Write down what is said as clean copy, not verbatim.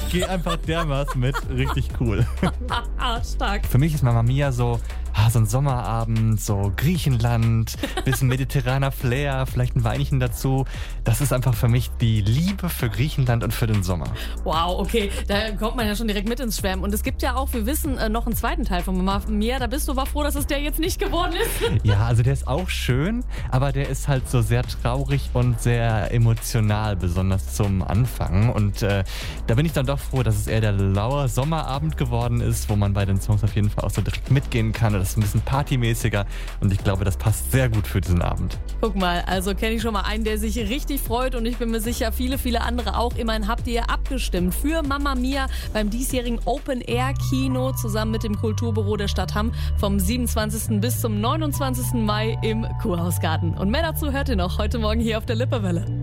Ich gehe einfach dermaßen mit. Richtig cool. Stark. Für mich ist Mamma Mia so ein Sommerabend, so Griechenland, bisschen mediterraner Flair, vielleicht ein Weinchen dazu. Das ist einfach für mich die Liebe für Griechenland und für den Sommer. Wow, okay, da kommt man ja schon direkt mit ins Schwärmen. Und es gibt ja auch, wir wissen, noch einen zweiten Teil von Mamma Mia. Da bist du aber froh, dass es der jetzt nicht geworden ist. Ja, also der ist auch schön, aber der ist halt so sehr traurig und sehr emotional, besonders zum Anfang. Und da bin ich dann doch froh, dass es eher der laue Sommerabend geworden ist, wo man bei den Songs auf jeden Fall auch so direkt mitgehen kann. Das ist ein bisschen partymäßiger und ich glaube, das passt sehr gut für diesen Abend. Guck mal, also kenne ich schon mal einen, der sich richtig freut und ich bin mir sicher, viele, viele andere auch. Immerhin habt ihr abgestimmt für Mamma Mia beim diesjährigen Open-Air-Kino zusammen mit dem Kulturbüro der Stadt Hamm vom 27. bis zum 29. Mai im Kurhausgarten. Und mehr dazu hört ihr noch heute Morgen hier auf der Lippewelle.